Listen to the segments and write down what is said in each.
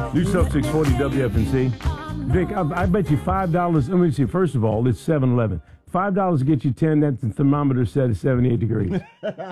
New Self 640 WFNC. Vic, I bet you $5. Let me see. First of all, it's 7-Eleven. $5 to get you 10. That the thermometer set at 78 degrees.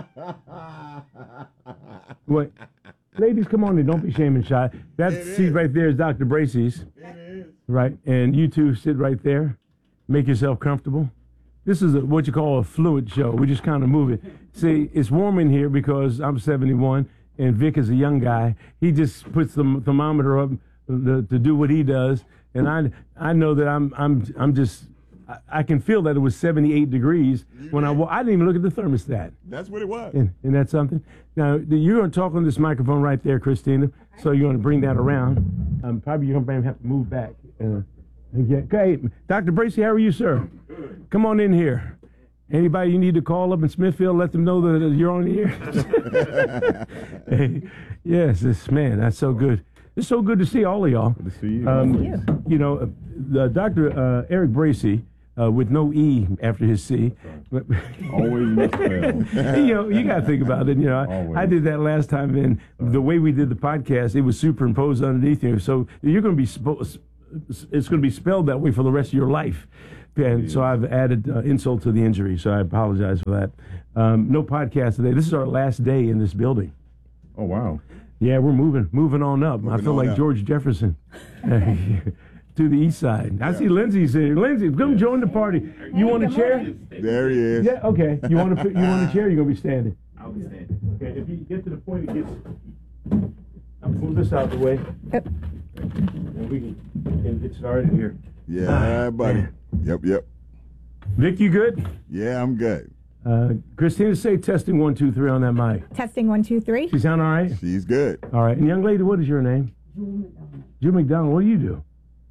What? Ladies, come on in. Don't be shame and shy. That seat right there is Dr. Bracey's. It is. Right? And you two sit right there. Make yourself comfortable. This is what you call a fluid show. We just kind of move it. See, it's warm in here because I'm 71 and Vic is a young guy. He just puts the thermometer up to do what he does. And I know that I'm just... I can feel that it was 78 degrees when I didn't even look at the thermostat. That's what it was. And that's something. Now, you're going to talk on this microphone right there, Christina, so you're going to bring that around. Probably you're going to have to move back. Okay, Dr. Bracey, how are you, sir? Come on in here. Anybody you need to call up in Smithfield, let them know that you're on the air. Hey, yes, man, that's so good. It's so good to see all of y'all. Good to see you. You know, Dr. Eric Bracey, with no E after his C. Always misspelled. You got to think about it. Always. I did that last time, and the way we did the podcast, it was superimposed underneath you. So you're going to be, it's going to be spelled that way for the rest of your life. And so I've added insult to the injury, so I apologize for that. No podcast today. This is our last day in this building. Oh, wow. Yeah, we're moving on up. I feel like George Jefferson. To the east side. I see Lindsay's here. Lindsay, come join the party. You want a chair? There he is. Yeah, okay. You want a chair? You're gonna be standing. I'll be standing. Okay. If you get to the point, it gets. I'll pull this out of the way. Yep. And we can get started here. Yeah, buddy. Yep. Vic, you good? Yeah, I'm good. Christina, say testing 1, 2, 3 on that mic. Testing 1, 2, 3. She sound all right? She's good. All right. And young lady, what is your name? Jewel McDonald. What do you do?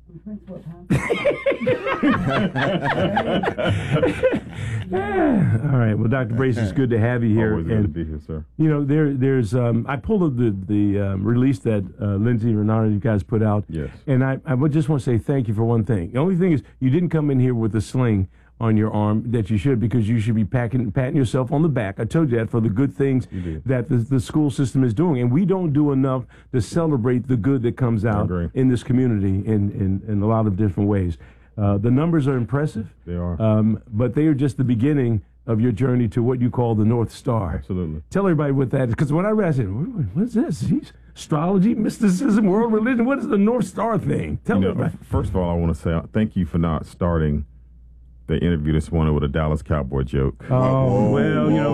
All right. Well, Dr. Bracey, it's good to have you here. Always good to be here, sir. You know, there's I pulled up the release that Lindsay and Renata, you guys put out. Yes. And I would just want to say thank you for one thing. The only thing is you didn't come in here with a sling on your arm that you should, because you should be patting yourself on the back. I told you that for the good things that the school system is doing. And we don't do enough to celebrate the good that comes out in this community in a lot of different ways. The numbers are impressive. They are. But they are just the beginning of your journey to what you call the North Star. Absolutely. Tell everybody what that is. Because when I read it, I said, what's this? Astrology, mysticism, world religion. What is the North Star thing? Tell everybody. First of all, I want to say thank you for not starting the interview this morning with a Dallas Cowboy joke. Oh, well, you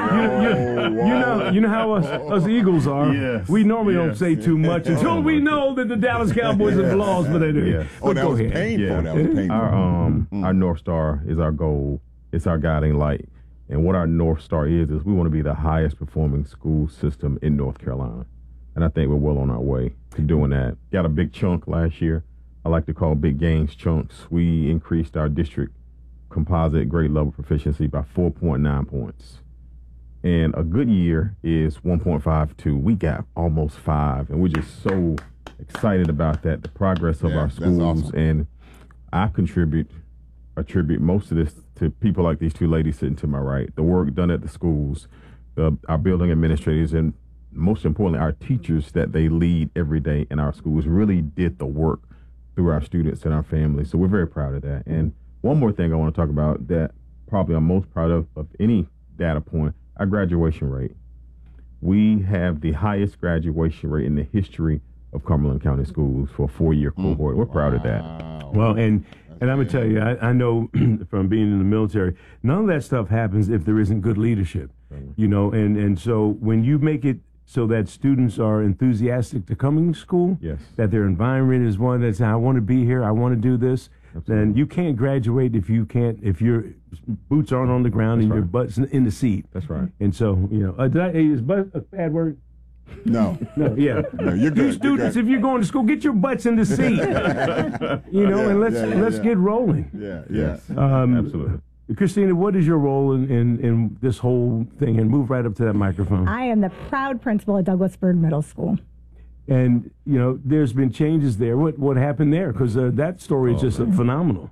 know how us Eagles are. Yes. We normally don't say too much until we know that the Dallas Cowboys have lost, but they do. Yes. But that was painful. Yeah. That was painful. Our North Star is our goal. It's our guiding light. And what our North Star is we want to be the highest performing school system in North Carolina. And I think we're well on our way to doing that. Got a big chunk last year. I like to call big gains chunks. We increased our district composite grade level proficiency by 4.9 points. And a good year is 1.52. We got almost 5, and we're just so excited about that, the progress of our schools. Awesome. And I attribute most of this to people like these two ladies sitting to my right, the work done at the schools, our building administrators, and most importantly, our teachers that they lead every day in our schools really did the work through our students and our families. So we're very proud of that. And one more thing I want to talk about that probably I'm most proud of any data point, our graduation rate. We have the highest graduation rate in the history of Cumberland County Schools for a 4-year cohort. We're proud of that. Well, and I'm going to tell you, I know from being in the military, none of that stuff happens if there isn't good leadership, and so when you make it so that students are enthusiastic to coming to school, that their environment is one that's, I want to be here, I want to do this, then you can't graduate if your boots aren't on the ground and your butt's in the seat. That's right. And so, is butt a bad word? No. No, yeah. No, you're good. You students, if you're going to school, get your butts in the seat. And let's get rolling. Yeah, yes. Absolutely. Christina, what is your role in this whole thing? And move right up to that microphone. I am the proud principal at Douglasburg Middle School. And, there's been changes there. What happened there? Because that story is just phenomenal.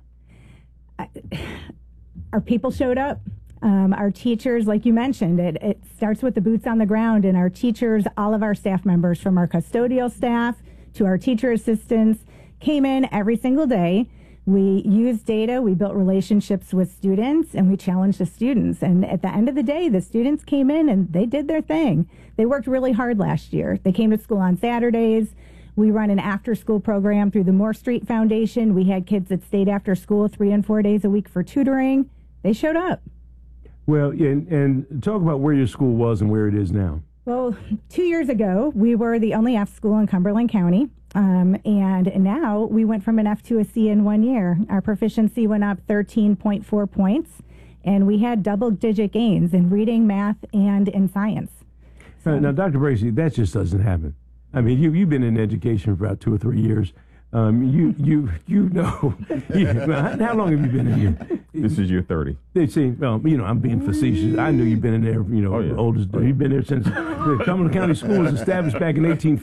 Our people showed up. Our teachers, like you mentioned, it starts with the boots on the ground, and our teachers, all of our staff members, from our custodial staff to our teacher assistants, came in every single day. We used data, we built relationships with students, and we challenged the students. And at the end of the day, the students came in and they did their thing. They worked really hard last year. They came to school on Saturdays. We run an after-school program through the Moore Street Foundation. We had kids that stayed after school 3 and 4 days a week for tutoring. They showed up. Well, and talk about where your school was and where it is now. Well, 2 years ago, we were the only F school in Cumberland County. And now we went from an F to a C in 1 year. Our proficiency went up 13.4 points, and we had double-digit gains in reading, math, and in science. So, now, Dr. Bracey, that just doesn't happen. I mean, you've been in education for about 2 or 3 years. You know. How long have you been in here? This is year 30. They say, well, I'm being facetious. I knew you've been in there, oldest. You've been there since the Cumberland County School was established back in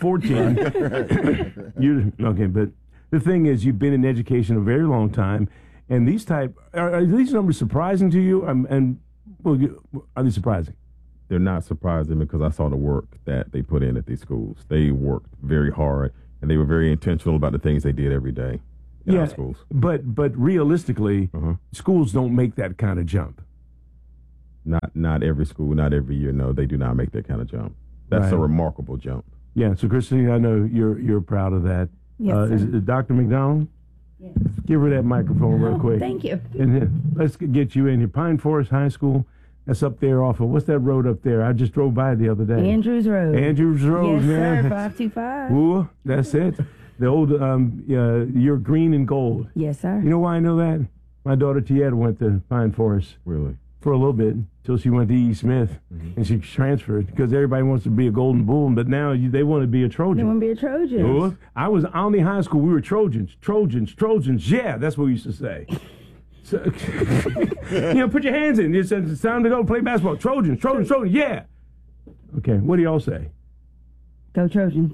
1814. Okay, but the thing is, you've been in education a very long time, and are these numbers surprising to you? Are they surprising? They're not surprising because I saw the work that they put in at these schools. They worked very hard, and they were very intentional about the things they did every day in our schools. But realistically, schools don't make that kind of jump. Not every school, not every year. No, they do not make that kind of jump. That's a remarkable jump. Yeah. So, Christine, I know you're proud of that. Yes, is it Dr. McDonald? Yes. Give her that microphone real quick. Thank you. And then let's get you in here. Pine Forest High School. That's up there off of, what's that road up there? I just drove by the other day. Andrews Road. Andrews Road, yes, man. Sir, 525. Ooh, that's it. The old, you're green and gold. Yes, sir. You know why I know that? My daughter Tieta went to Pine Forest. Really? For a little bit, until she went to E. Smith, and she transferred, because everybody wants to be a Golden Bull, but now they want to be a Trojan. They want to be a Trojan. Ooh, I was Olney High School. We were Trojans. Yeah, that's what we used to say. So, put your hands in. It's time to go play basketball. Trojans, yeah. Okay, what do y'all say? Go Trojans.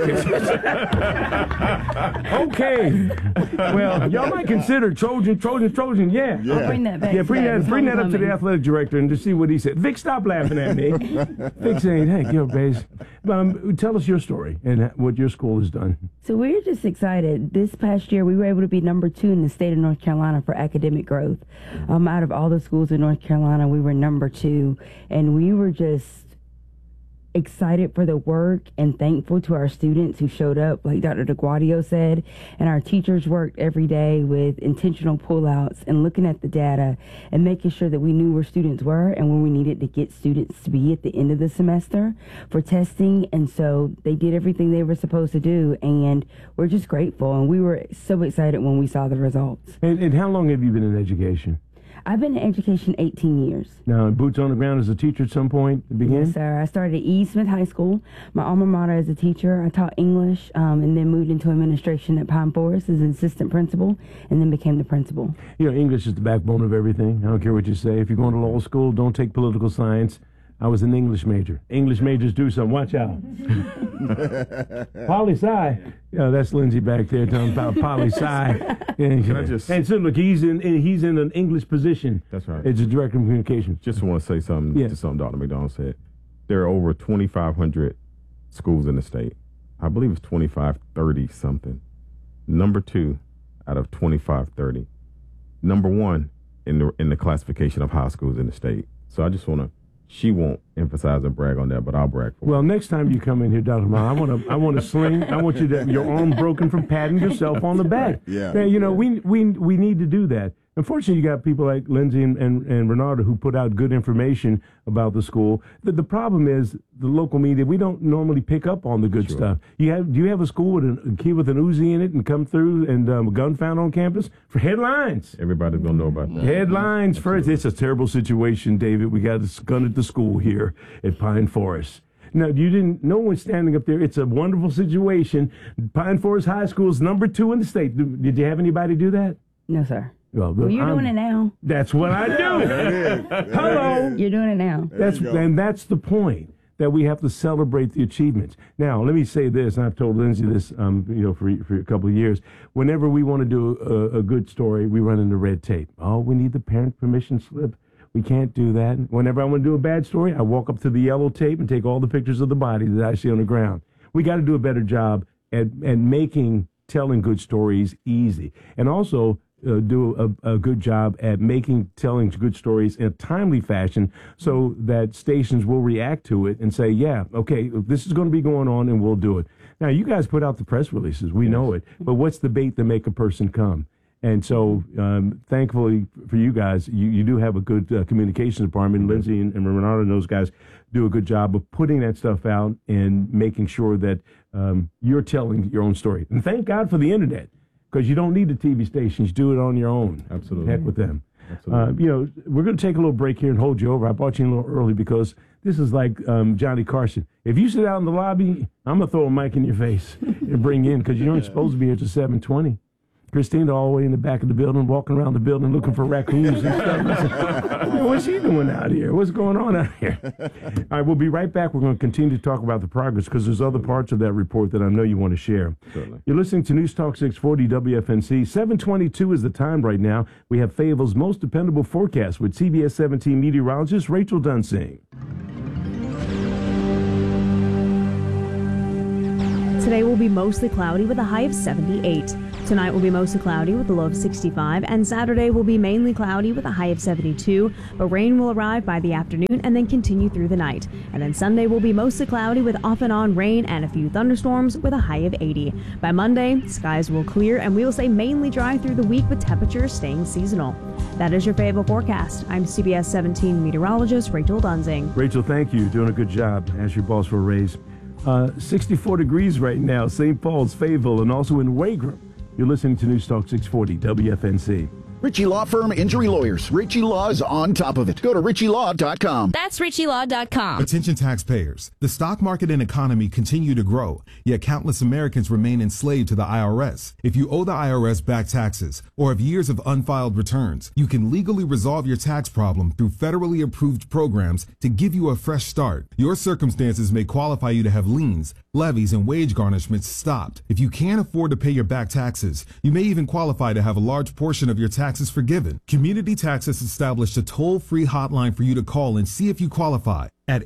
Okay. Well, y'all might consider Trojan, yeah. I'll bring that back. Yeah, bring that up to the athletic director and just see what he said. Vic, stop laughing at me. Vic saying, hey, Baze, tell us your story and what your school has done. So we're just excited. This past year, we were able to be number 2 in the state of North Carolina for academic growth. Out of all the schools in North Carolina, we were number 2, and we were just excited for the work and thankful to our students who showed up, like Dr. DeGuadio said, and our teachers worked every day with intentional pullouts and looking at the data and making sure that we knew where students were and where we needed to get students to be at the end of the semester for testing. And so they did everything they were supposed to do, and we're just grateful, and we were so excited when we saw the results. And how long have you been in education? I've been in education 18 years. Now, boots on the ground as a teacher at some point to begin? Yes, sir. I started at E. Smith High School, my alma mater, as a teacher. I taught English and then moved into administration at Pine Forest as an assistant principal and then became the principal. English is the backbone of everything. I don't care what you say. If you're going to law school, don't take political science. I was an English major. English majors do something. Watch out. Poli-sci. Yeah, that's Lindsay back there talking about poli-sci. And so look, he's in an English position. That's right. It's a director of communications. Just want to say something to something Dr. McDonald said. There are over 2,500 schools in the state. I believe it's 2,530 something. Number 2 out of 2,530. Number 1 in the classification of high schools in the state. So I just want to. She won't emphasize and brag on that, but I'll brag for her. Well, next time you come in here, Dr. Ma, I want to sling. I want you to your arm broken from patting yourself on the back. Yeah. We need to do that. Unfortunately, you got people like Lindsay and Renardo who put out good information about the school. The problem is the local media, we don't normally pick up on the good stuff. Do you have a school with a kid with an Uzi in it and come through and a gun found on campus? For headlines. Everybody's going to know about that. Headlines first. It's a terrible situation, David. We got a gun at the school here at Pine Forest. No, no one's standing up there. It's a wonderful situation. Pine Forest High School is number 2 in the state. Did you have anybody do that? No, sir. Well, you're doing it now. That's what I do. Hello. You're doing it now. That's the point, that we have to celebrate the achievements. Now, let me say this, and I've told Lindsay this, for a couple of years. Whenever we want to do a good story, we run into red tape. Oh, we need the parent permission slip. We can't do that. Whenever I want to do a bad story, I walk up to the yellow tape and take all the pictures of the body that I see on the ground. We got to do a better job at making telling good stories easy, and also do a good job at telling good stories in a timely fashion so that stations will react to it and say, yeah, okay, this is going to be going on and we'll do it. Now, you guys put out the press releases. We know it. But what's the bait to make a person come? And so, thankfully for you guys, you do have a good communications department. Lindsay and Renata and those guys do a good job of putting that stuff out and making sure that you're telling your own story. And thank God for the internet, because you don't need the TV stations. Do it on your own. Absolutely. Heck with them. Absolutely. We're going to take a little break here and hold you over. I brought you in a little early because this is like Johnny Carson. If you sit out in the lobby, I'm going to throw a mic in your face and bring you in, because you aren't supposed to be here till 7:20. Christina all the way in the back of the building, walking around the building looking for raccoons and stuff. What's she doing out here? What's going on out here? All right, we'll be right back. We're going to continue to talk about the progress, because there's other parts of that report that I know you want to share. Certainly. You're listening to News Talk 640 WFNC. 7:22 is the time right now. We have Fayetteville's most dependable forecast with CBS 17 meteorologist Rachel Dunsing. Today will be mostly cloudy with a high of 78. Tonight will be mostly cloudy with a low of 65, and Saturday will be mainly cloudy with a high of 72, but rain will arrive by the afternoon and then continue through the night. And then Sunday will be mostly cloudy with off and on rain and a few thunderstorms with a high of 80. By Monday, skies will clear and we will stay mainly dry through the week with temperatures staying seasonal. That is your Fayetteville forecast. I'm CBS 17 meteorologist Rachel Dunsing. Rachel, thank you. Doing a good job. Ask your boss for a raise. 64 degrees right now, St. Paul's, Fayetteville, and also in Wagram. You're listening to News Talk 640 WFNC. Ritchie Law Firm Injury Lawyers. Ritchie Law is on top of it. Go to ritchielaw.com. That's ritchielaw.com. Attention taxpayers. The stock market and economy continue to grow, yet countless Americans remain enslaved to the IRS. If you owe the IRS back taxes or have years of unfiled returns, you can legally resolve your tax problem through federally approved programs to give you a fresh start. Your circumstances may qualify you to have liens, levies, and wage garnishments stopped. If you can't afford to pay your back taxes, you may even qualify to have a large portion of your taxes forgiven. Community Tax has established a toll-free hotline for you to call and see if you qualify at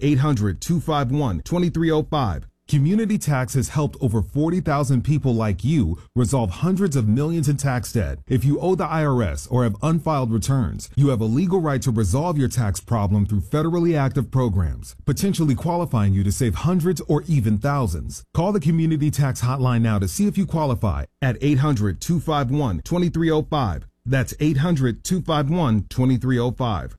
800-251-2305. Community Tax has helped over 40,000 people like you resolve hundreds of millions in tax debt. If you owe the IRS or have unfiled returns, you have a legal right to resolve your tax problem through federally active programs, potentially qualifying you to save hundreds or even thousands. Call the Community Tax hotline now to see if you qualify at 800-251-2305. That's 800-251-2305.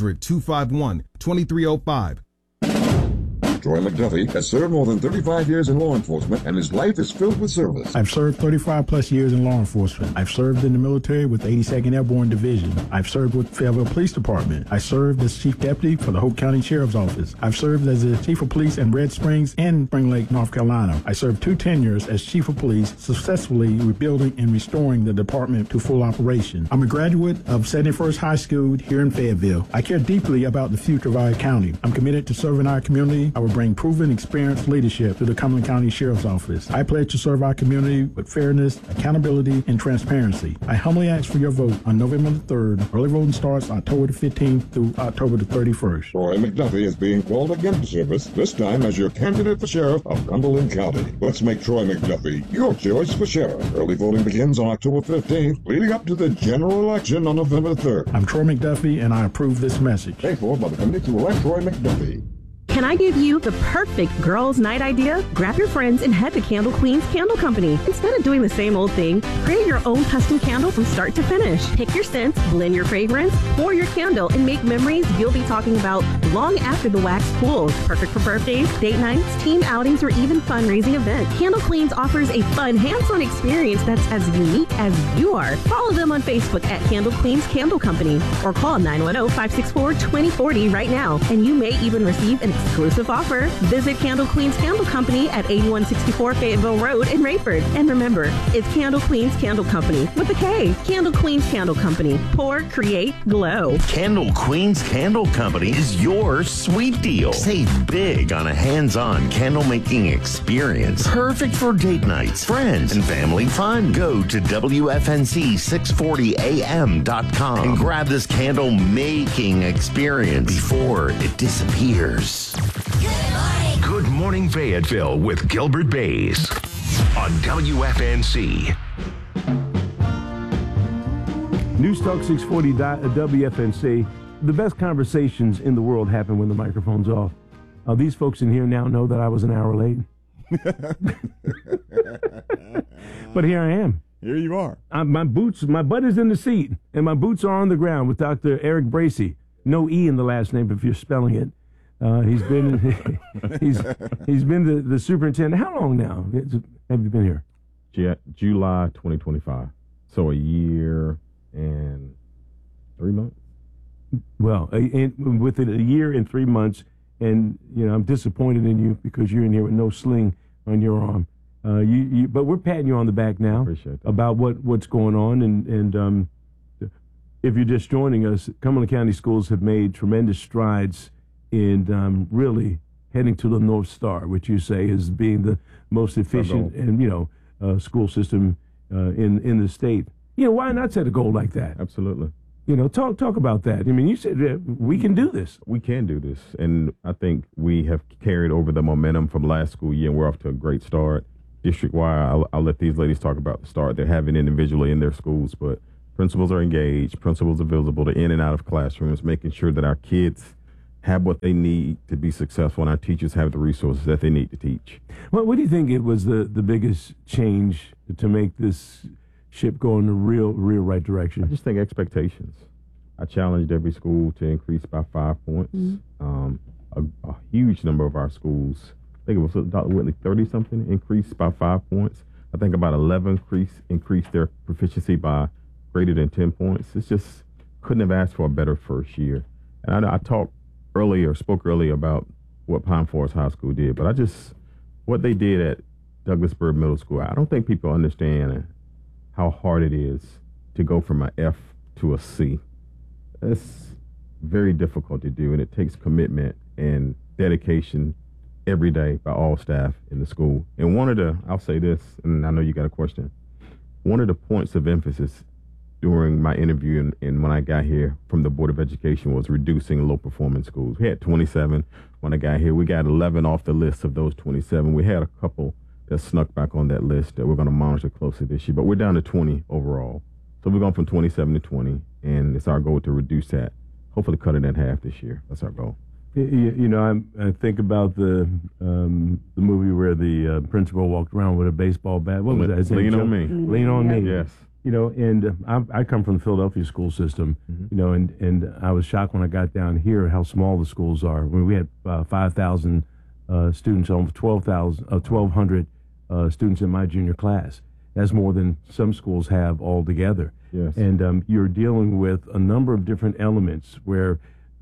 800-251-2305. Troy McDuffie has served more than 35 years in law enforcement, and his life is filled with service. I've served 35 plus years in law enforcement. I've served in the military with the 82nd Airborne Division. I've served with Fayetteville Police Department. I served as Chief Deputy for the Hope County Sheriff's Office. I've served as the Chief of Police in Red Springs and Spring Lake, North Carolina. I served 2 tenures as Chief of Police, successfully rebuilding and restoring the department to full operation. I'm a graduate of 71st High School here in Fayetteville. I care deeply about the future of our county. I'm committed to serving our community. I will bring proven, experienced leadership to the Cumberland County Sheriff's Office. I pledge to serve our community with fairness, accountability, and transparency. I humbly ask for your vote on November the 3rd. Early voting starts October the 15th through October the 31st. Troy McDuffie is being called again to service, this time as your candidate for sheriff of Cumberland County. Let's make Troy McDuffie your choice for sheriff. Early voting begins on October 15th, leading up to the general election on November 3rd. I'm Troy McDuffie, and I approve this message. Paid for by the committee to elect Troy McDuffie. Can I give you the perfect girls' night idea? Grab your friends and head to Candle Queen's Candle Company. Instead of doing the same old thing, create your own custom candle from start to finish. Pick your scents, blend your fragrance, pour your candle, and make memories you'll be talking about long after the wax cools. Perfect for birthdays, date nights, team outings, or even fundraising events. Candle Queens offers a fun, hands-on experience that's as unique as you are. Follow them on Facebook at Candle Queen's Candle Company or call 910-564-2040 right now, and you may even receive an exclusive offer. Visit Candle Queen's Candle Company at 8164 Fayetteville Road in Rayford. And remember, it's Candle Queen's Candle Company with a K. Candle Queen's Candle Company. Pour, create, glow. Candle Queen's Candle Company is your sweet deal. Save big on a hands-on candle making experience. Perfect for date nights, friends, and family fun. Go to WFNC640am.com and grab this candle making experience before it disappears. Good morning, Fayetteville with Gilbert Bays on on WFNC. News Talk 640 WFNC. The best conversations in the world happen when the microphone's off. These folks in here now know that I was an hour late. But here I am. Here you are. My butt is in the seat, and my boots are on the ground with Dr. Eric Bracey. No E in the last name if you're spelling it. He's been he's been the superintendent. How long now have you been here? July 2025. So a year and 3 months. Well, within a year and 3 months, and I'm disappointed in you because you're in here with no sling on your arm. But we're patting you on the back now. Appreciate that. About what's going on, and if you're just joining us, Cumberland County Schools have made tremendous strides in really heading to the North Star, which you say is being the most efficient and school system in the state. Why not set a goal like that? Absolutely. Talk about that. I mean, you said we can do this. We can do this, and I think we have carried over the momentum from last school year, and we're off to a great start. District-wide, I'll let these ladies talk about the start they're having individually in their schools, but principals are engaged, principals are visible, they're in and out of classrooms, making sure that our kids have what they need to be successful, and our teachers have the resources that they need to teach. Well, what do you think it was the biggest change to make this ship go in the real right direction? I just think expectations. I challenged every school to increase by 5 points. A huge number of our schools, I think it was Dr. Whitley, 30-something, increased by 5 points. I think about 11 increased their proficiency by greater than 10 points. It's just couldn't have asked for a better first year. And I spoke earlier about what Pine Forest High School did, but what they did at Douglasburg Middle School, I don't think people understand how hard it is to go from an F to a C. It's very difficult to do, and it takes commitment and dedication every day by all staff in the school. And I'll say this, and I know you got a question. One of the points of emphasis during my interview and when I got here from the Board of Education was reducing low-performing schools. We had 27 when I got here. We got 11 off the list of those 27. We had a couple that snuck back on that list that we're going to monitor closely this year, but we're down to 20 overall. So we're going from 27 to 20, and it's our goal to reduce that, hopefully cut it in half this year. That's our goal. I think about the movie where the principal walked around with a baseball bat. What was that? Lean on Me. Lean on Me. Yes. And I come from the Philadelphia school system, and I was shocked when I got down here how small the schools are. When we had 5,000 students, almost 1,200 students in my junior class. That's more than some schools have altogether. Yes. And you're dealing with a number of different elements where,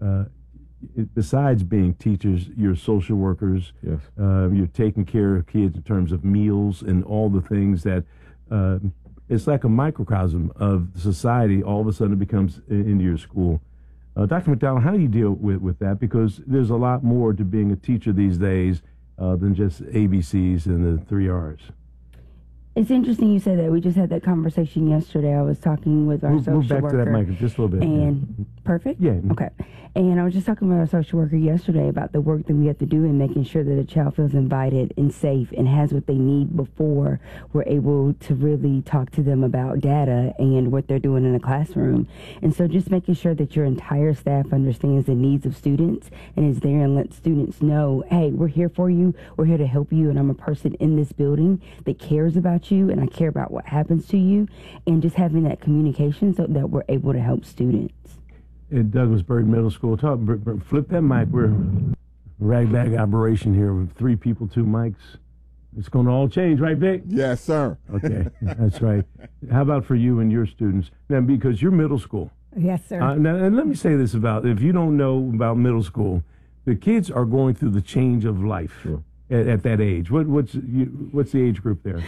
besides being teachers, you're social workers. Yes. You're taking care of kids in terms of meals and all the things that it's like a microcosm of society. All of a sudden it becomes into your school. Dr. McDowell, how do you deal with that? Because there's a lot more to being a teacher these days than just ABCs and the 3 R's. It's interesting you say that. We just had that conversation yesterday. I was talking with our social worker. Move back to that mic just a little bit. And perfect? Yeah. Okay. And I was just talking with our social worker yesterday about the work that we have to do in making sure that a child feels invited and safe and has what they need before we're able to really talk to them about data and what they're doing in the classroom. And so just making sure that your entire staff understands the needs of students and is there and let students know, hey, we're here for you. We're here to help you. And I'm a person in this building that cares about you and I care about what happens to you, and just having that communication so that we're able to help students. At Douglasburg Middle School, flip that mic. We're ragbag operation here with 3 people, 2 mics. It's going to all change, right, Vic? Yes, sir. Okay, that's right. How about for you and your students? Now, because you're middle school. Yes, sir. Now, and let me say this if you don't know about middle school, the kids are going through the change of life at that age. What's the age group there?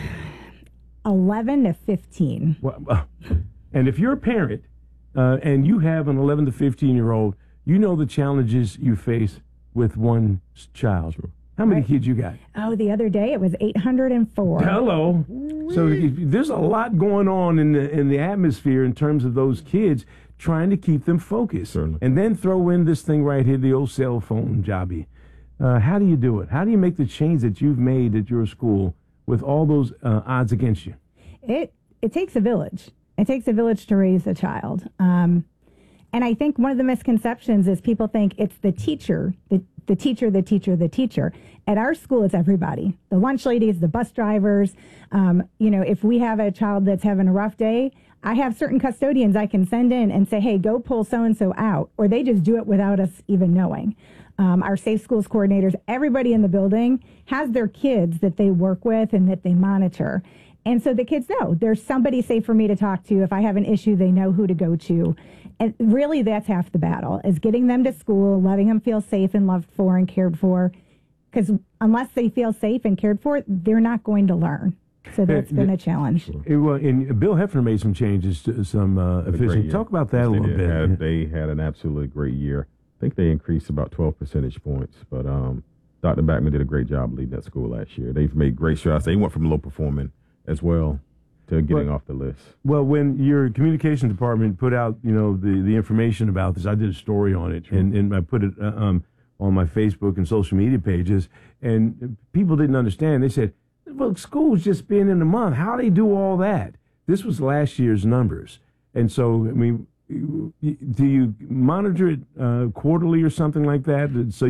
11 to 15. Well, and if you're a parent and you have an 11 to 15-year-old, you know the challenges you face with one child. How many kids you got? Oh, the other day it was 804. Hello. So there's a lot going on in the atmosphere in terms of those kids trying to keep them focused. Certainly. And then throw in this thing right here, the old cell phone jobby. How do you do it? How do you make the change that you've made at your school with all those odds against you? It takes a village. It takes a village to raise a child. And I think one of the misconceptions is people think it's the teacher, the teacher. At our school, it's everybody. The lunch ladies, the bus drivers. If we have a child that's having a rough day, I have certain custodians I can send in and say, hey, go pull so-and-so out. Or they just do it without us even knowing. Our Safe Schools coordinators, everybody in the building has their kids that they work with and that they monitor. And so the kids know there's somebody safe for me to talk to. If I have an issue, they know who to go to. And really, that's half the battle, is getting them to school, letting them feel safe and loved for and cared for. Because unless they feel safe and cared for, they're not going to learn. So that's been a challenge. And Bill Hefner made some changes to some officials. Talk about that a little bit. They had an absolutely great year. I think they increased about 12 percentage points. But Dr. Backman did a great job leading that school last year. They've made great strides. They went from low performing as well to getting off the list. Well, when your communications department put out, the information about this, I did a story on it, and I put it on my Facebook and social media pages, and people didn't understand. They said, look, school's just been in a month. How do they do all that? This was last year's numbers. And so, do you monitor it quarterly or something like that? So